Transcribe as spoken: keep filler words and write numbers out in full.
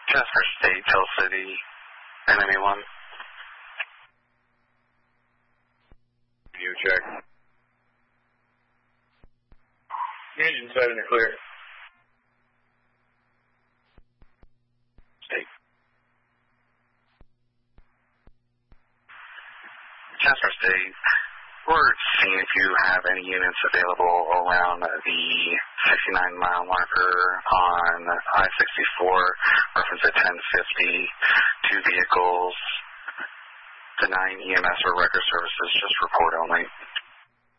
Jasper State, Hill City, enemy one. You check. Engine side in the clear. State. Jasper State, we're seeing if you have any units available around the sixty-nine mile marker on I sixty-four, reference at ten fifty, two vehicles, denying E M S or record services, just report only.